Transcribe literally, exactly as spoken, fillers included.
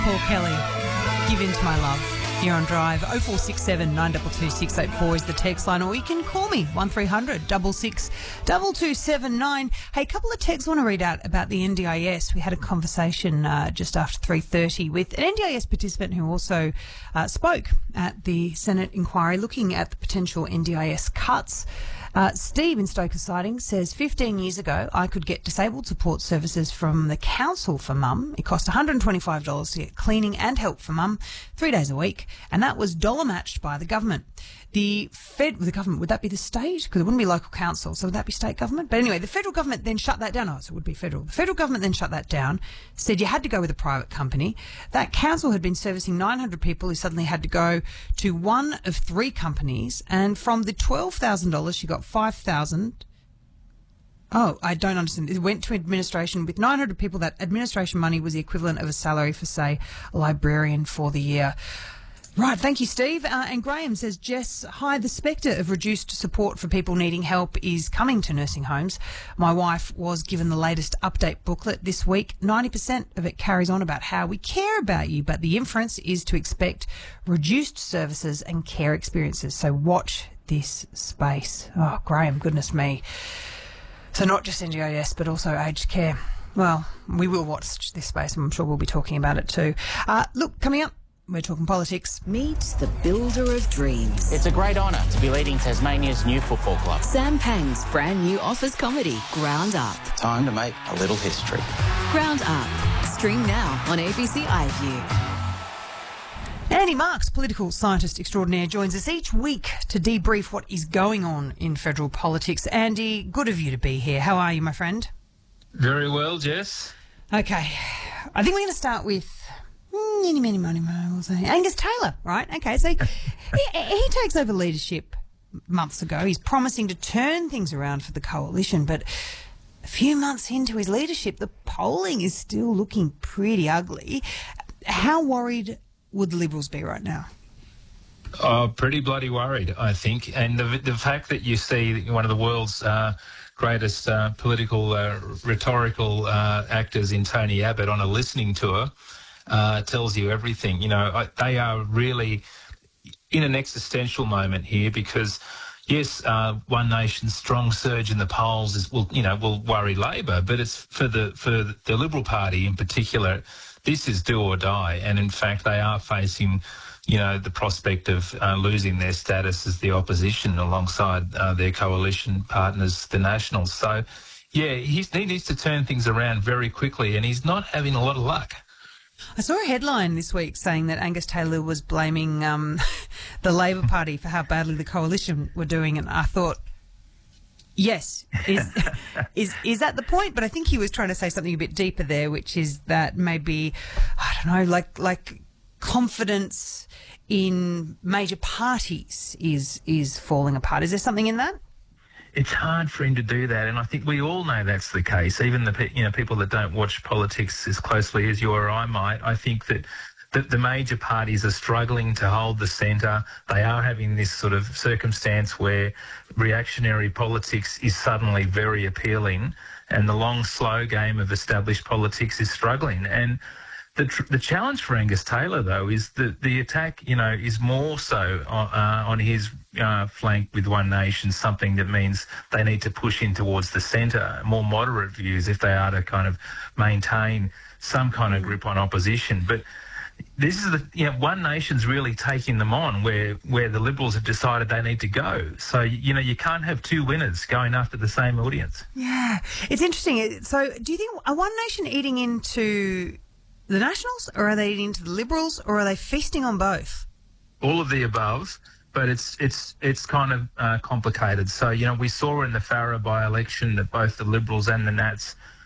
Paul Kelly, Give In To My Love. Here on Drive. oh four six seven, nine two two, six eight four is the text line, or you can call me, one three hundred, six six, two two seven nine. Hey, a couple of texts I want to read out about the N D I S. We had a conversation uh, just after three thirty with an N D I S participant who also uh, spoke at the Senate inquiry looking at the potential N D I S cuts. Uh, Steve in Stoker Siding says, fifteen years ago, I could get disabled support services from the council for mum. It cost one hundred twenty-five dollars to get cleaning and help for mum three days a week, and that was dollar matched by the government. The Fed, the government, would that be the state? Because it wouldn't be local council, so would that be state government? But anyway, the federal government then shut that down. Oh, so it would be federal. The federal government then shut that down, said you had to go with a private company. That council had been servicing nine hundred people who suddenly had to go to one of three companies, and from the twelve thousand dollars, she got five thousand dollars. Oh, I don't understand. It went to administration. With nine hundred people, that administration money was the equivalent of a salary for, say, a librarian for the year. Right, thank you, Steve. Uh, and Graham says, Jess, hi, the spectre of reduced support for people needing help is coming to nursing homes. My wife was given the latest update booklet this week. ninety percent of it carries on about how we care about you, but the inference is to expect reduced services and care experiences. So watch this space. Oh, Graham, goodness me. So not just N D I S, but also aged care. Well, we will watch this space, and I'm sure we'll be talking about it too. Uh, look, coming up, we're talking politics. Meet the builder of dreams. It's a great honour to be leading Tasmania's new football club. Sam Pang's brand new office comedy, Ground Up. Time to make a little history. Ground Up. Stream now on A B C iView. Andy Marks, political scientist extraordinaire, joins us each week to debrief what is going on in federal politics. Andy, good of you to be here. How are you, my friend? Very well, Jess. Okay. I think we're going to start with many, many, many, many, we'll say Angus Taylor, right? Okay, so he, he takes over leadership months ago. He's promising to turn things around for the coalition, but a few months into his leadership, the polling is still looking pretty ugly. How worried would the Liberals be right now? Oh, pretty bloody worried, I think. And the the fact that you see one of the world's uh, greatest uh, political, uh, rhetorical uh, actors in Tony Abbott on a listening tour uh, tells you everything. You know, I, they are really in an existential moment here because, yes, uh, One Nation's strong surge in the polls is will you know will worry Labor, but it's for the for the Liberal Party in particular. This is do or die, and in fact, they are facing, you know, the prospect of uh, losing their status as the opposition alongside uh, their coalition partners, the Nationals. So, yeah, he's, he needs to turn things around very quickly, and he's not having a lot of luck. I saw a headline this week saying that Angus Taylor was blaming um, the Labor Party for how badly the coalition were doing, and I thought, yes, is is is that the point? But I think he was trying to say something a bit deeper there, which is that maybe, I don't know, like like confidence in major parties is is falling apart. Is there something in that? It's hard for him to do that, and I think we all know that's the case. Even the pe- you know people that don't watch politics as closely as you or I might, I think that. that the major parties are struggling to hold the centre. They are having this sort of circumstance where reactionary politics is suddenly very appealing, and the long, slow game of established politics is struggling. And the tr- the challenge for Angus Taylor, though, is that the attack, you know, is more so on, uh, on his uh, flank with One Nation, something that means they need to push in towards the centre, more moderate views if they are to kind of maintain some kind of grip on opposition. But this is the, you know, One Nation's really taking them on where, where the Liberals have decided they need to go. So, you know, you can't have two winners going after the same audience. Yeah, it's interesting. So do you think, are One Nation eating into the Nationals, or are they eating into the Liberals, or are they feasting on both? All of the above, but it's it's it's kind of uh, complicated. So, you know, we saw in the Farrer by-election that both the Liberals and the Nats